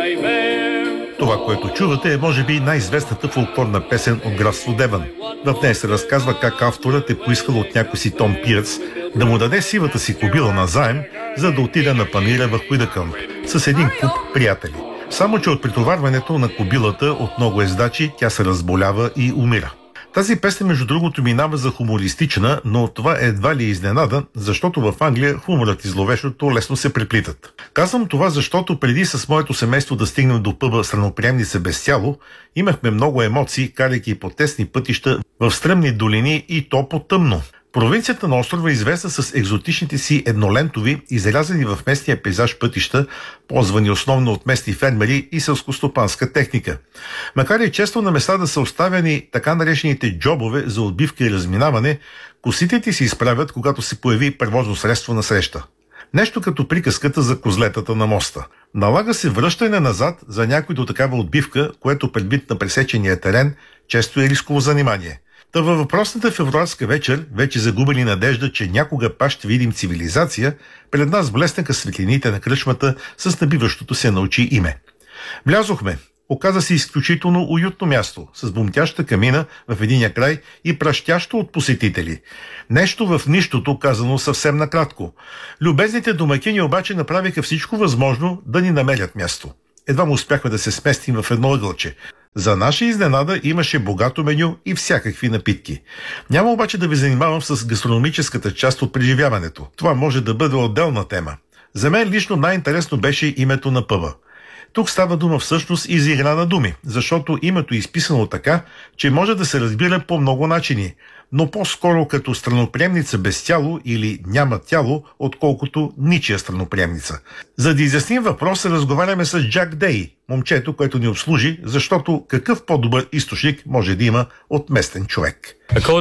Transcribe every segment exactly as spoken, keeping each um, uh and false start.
Това, което чувате, е може би най-известната фолклорна песен от градство Девън. В нея се разказва как авторът е поискал от някой си Том Пирец да му даде сивата си кобила назаем, за да отиде на панаира в Уидакъмп с един куп приятели. Само че от претоварването на кобилата от много ездачи тя се разболява и умира. Тази песен, между другото, минава за хумористична, но това едва ли е изненада, защото в Англия хуморът и зловещото лесно се преплитат. Казвам това, защото преди с моето семейство да стигнем до пъба Страноприемница без тяло, имахме много емоции, карайки по тесни пътища в стръмни долини и то по-тъмно. Провинцията на острова е известна с екзотичните си еднолентови, изрязани в местния пейзаж пътища, ползвани основно от местни фермери и селскостопанска техника. Макар и често на места да са оставени така наречените джобове за отбивка и разминаване, косителите се изправят, когато се появи превозно средство на среща. Нещо като приказката за козлетата на моста. Налага се връщане назад за някой до такава отбивка, което предвид на пресечения терен често е рисково занимание. Та във въпросната февруарска вечер, вече загубили надежда, че някога пак ще видим цивилизация, пред нас блеснаха светлините на кръчмата с набиващото се на очи име. Влязохме. Оказа се изключително уютно място, с бумтяща камина в единия край и пращящо от посетители. Нещо в нищото, казано съвсем накратко. Любезните домакини обаче направиха всичко възможно да ни намерят място. Едва му успяхме да се сместим в едно ъгълче. За наша изненада имаше богато меню и всякакви напитки. Няма обаче да ви занимавам с гастрономическата част от преживяването. Това може да бъде отделна тема. За мен лично най-интересно беше името на пъба. Тук става дума всъщност и за игра на думи, защото името е изписано така, че може да се разбира по много начини, но по-скоро като страноприемница без тяло или няма тяло, отколкото ничия страноприемница. За да изясним въпроса, разговаряме с Джак Дей, момчето, което ни обслужи, защото какъв по-добър източник може да има от местен човек.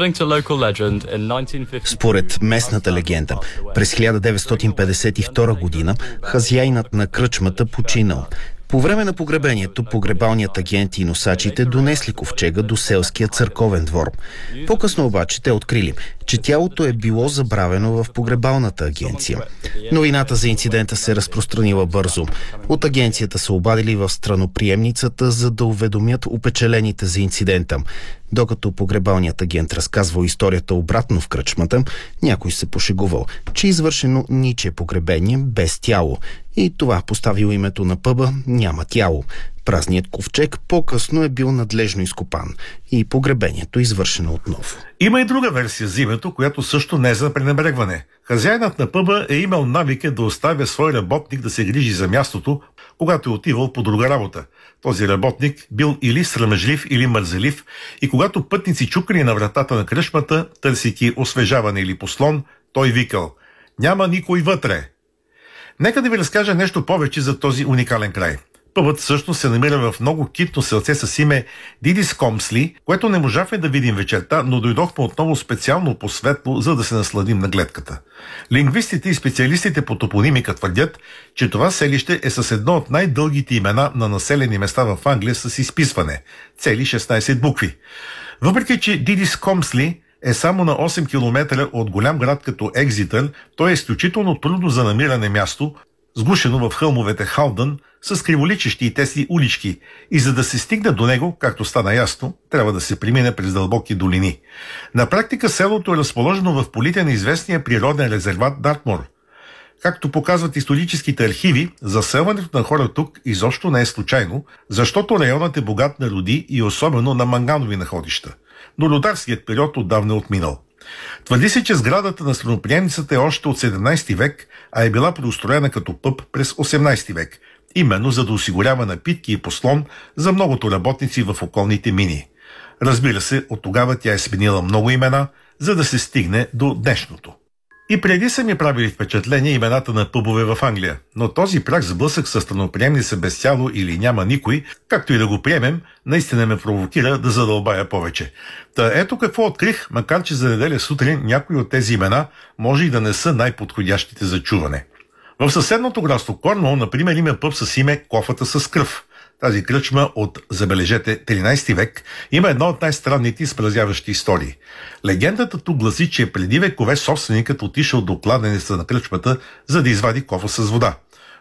Според местната легенда, през хиляда деветстотин петдесет и втора година хазяинът на кръчмата починал. По време на погребението, погребалният агент и носачите донесли ковчега до селския църковен двор. По-късно обаче те открили, че тялото е било забравено в погребалната агенция. Новината за инцидента се разпространила бързо. От агенцията се обадили в страноприемницата, за да уведомят упечелените за инцидента. Докато погребалният агент разказвал историята обратно в кръчмата, някой се пошегувал, че е извършено ничие погребение без тяло. И това поставило името на пъба «Няма тяло». Празният ковчег по-късно е бил надлежно изкопан и погребението извършено отново. Има и друга версия за името, която също не е за пренебрегване. Хазяинът на пъба е имал навика да оставя свой работник да се грижи за мястото, когато е отивал по друга работа. Този работник бил или срамежлив, или мързелив и когато пътници чукали на вратата на кръчмата, търсейки освежаване или послон, той викал: «Няма никой вътре!» Нека да ви разкажа нещо повече за този уникален край. Пъбът всъщност се намира в много китно селце с име Дидискомсли, което не можахме да видим вечерта, но дойдохме отново специално по светло, за да се насладим на гледката. Лингвистите и специалистите по топонимика твърдят, че това селище е с едно от най-дългите имена на населени места в Англия с изписване – цели шестнайсет букви. Въпреки че Дидискомсли е само на осем километра от голям град като Екзитър, то е изключително трудно за намиране място, сгушено в хълмовете Халдън, с криволичещи и тесни улички, и за да се стигне до него, както стана ясно, трябва да се премине през дълбоки долини. На практика селото е разположено в полите на известния природен резерват Дартмор. Както показват историческите архиви, заселването на хора тук изобщо не е случайно, защото районът е богат на руди и особено на манганови находища. Но рударският период отдавна е отминал. Твърди се, че сградата на страноприемницата е още от седемнайсети век, а е била преустроена като пъб през осемнайсети век, именно за да осигурява напитки и послон за многото работници в околните мини. Разбира се, от тогава тя е сменила много имена, за да се стигне до днешното. И преди са ми правили впечатление имената на пъбове в Англия, но този прах сблъсък с страноприемница без тяло или няма никой, както и да го приемем, наистина ме провокира да задълбая повече. Та ето какво открих, макар че за неделя сутрин някои от тези имена може и да не са най-подходящите за чуване. В съседното градство Корнуол, например, има пъб с име Кофата с кръв. Тази кръчма от, забележете, тринайсети век има една от най-странните изпразяващи истории. Легендата тук гласи, че преди векове собственикът отишъл до кладенеца на кръчмата, за да извади кофа с вода.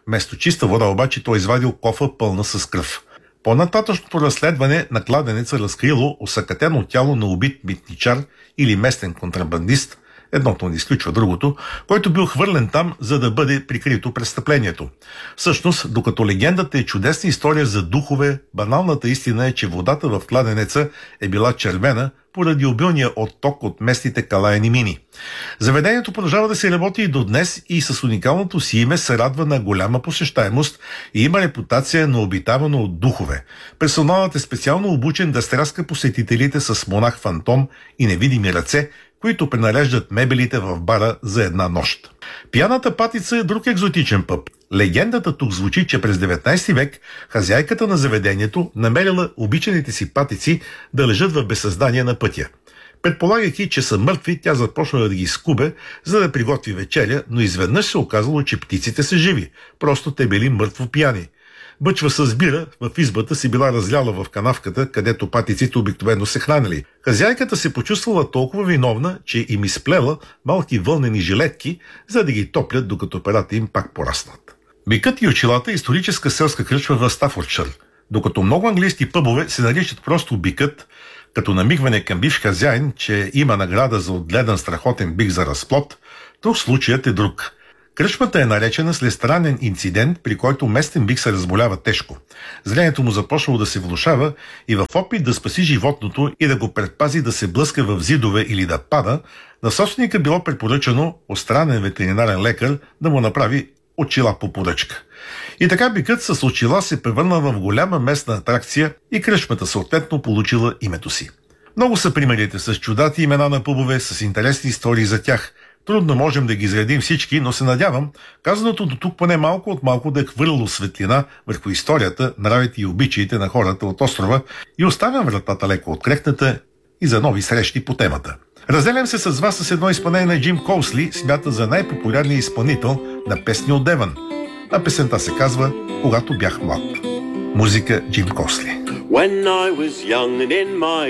Вместо чиста вода обаче той извадил кофа пълна с кръв. По-нататъчното разследване на кладенеца разкрило осакатено тяло на убит митничар или местен контрабандист, едното не изключва другото, който бил хвърлен там, за да бъде прикрито престъплението. Всъщност, докато легендата е чудесна история за духове, баналната истина е, че водата в кладенеца е била червена поради обилния отток от местните калаяни мини. Заведението продължава да се работи и до днес и с уникалното си име се радва на голяма посещаемост и има репутация на обитавано от духове. Персоналът е специално обучен да стряска посетителите с монах-фантом и невидими ръце, които пренареждат мебелите в бара за една нощ. Пияната патица е друг екзотичен пъб. Легендата тук звучи, че през деветнайсети век хазяйката на заведението намерила обичаните си патици да лежат в безсъзнание на пътя. Предполагайки, че са мъртви, тя започнала да ги скубе, за да приготви вечеря, но изведнъж се оказало, че птиците са живи. Просто те били мъртво пияни. Бъчва с бира в избата си била разляла в канавката, където патиците обикновено се хранили. Хазяйката се почувствала толкова виновна, че им изплела малки вълнени жилетки, за да ги топлят, докато перата им пак пораснат. Бикът и очилата е историческа селска кръчма в Стафордшир. Докато много английски пъбове се наричат просто бикът, като намигване към бивш хазяин, че има награда за отгледан страхотен бик за разплод, тук случаят е друг. Кръчмата е наречена след странен инцидент, при който местен бик се разболява тежко. Зрението му започнало да се влошава и в опит да спаси животното и да го предпази да се блъска в зидове или да пада, на собственика било препоръчано от странен ветеринарен лекар да му направи очила по поръчка. И така бикът с очила се превърна в голяма местна атракция и кръчмата съответно получила името си. Много са примерите с чудати имена на пъбове, с интересни истории за тях. Трудно можем да ги изредим всички, но се надявам, казаното до тук поне малко от малко да е хвърлило светлина върху историята, нравите и обичаите на хората от острова и оставям вратата леко открехната и за нови срещи по темата. Разделям се с вас с едно изпълнение на Джим Коусли, смята за най-популярния изпълнител на песни от Девън. А песента се казва "Когато бях млад". Музика Джим Коусли.